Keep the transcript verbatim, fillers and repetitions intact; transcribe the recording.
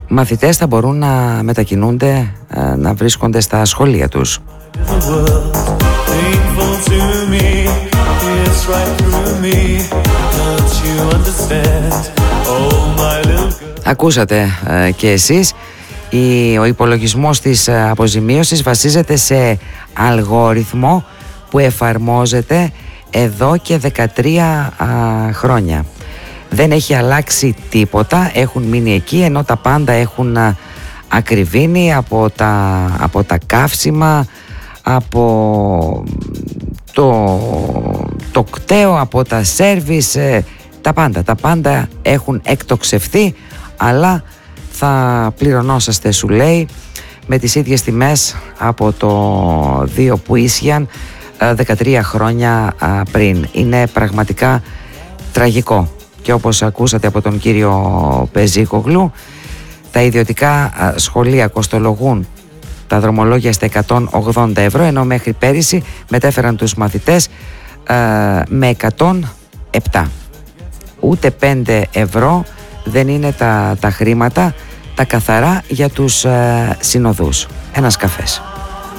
μαθητές θα μπορούν να μετακινούνται, να βρίσκονται στα σχολεία τους. Ακούσατε ε, και εσείς, η, ο υπολογισμός της αποζημίωσης βασίζεται σε αλγόριθμο που εφαρμόζεται εδώ και δεκατρία α, χρόνια. Δεν έχει αλλάξει τίποτα, έχουν μείνει εκεί, ενώ τα πάντα έχουν α, ακριβήνει, από τα, από τα καύσιμα, από το, το κταίο, από τα σέρβις, ε, τα πάντα, τα πάντα έχουν εκτοξευθεί, αλλά θα πληρωνόσαστε, σου λέει, με τις ίδιες τιμές από το δύο που ίσχυαν δεκατρία χρόνια πριν. Είναι πραγματικά τραγικό. Και όπως ακούσατε από τον κύριο Πεζίκογλου, τα ιδιωτικά σχολεία κοστολογούν τα δρομολόγια στα εκατόν ογδόντα ευρώ, ενώ μέχρι πέρυσι μετέφεραν τους μαθητές με εκατόν επτά. Ούτε πέντε ευρώ δεν είναι τα, τα χρήματα, τα καθαρά για τους ε, συνοδούς. Ένας καφές.